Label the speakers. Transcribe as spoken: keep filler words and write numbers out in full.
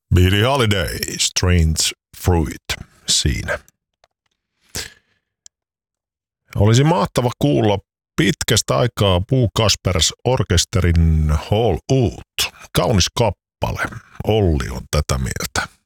Speaker 1: Billie Holiday, Strange Fruit siinä. Olisi mahtava kuulla pitkästä aikaa Boo Kaspers Orkesterin Hall Out. Kaunis kappale. Olli on tätä mieltä.